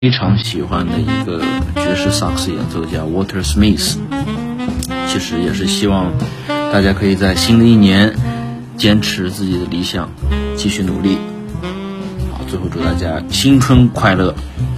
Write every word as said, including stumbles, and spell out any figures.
非常喜欢的一个爵士萨克斯演奏家 Walter Smith， 其实也是希望大家可以在新的一年坚持自己的理想，继续努力。好，最后祝大家新春快乐。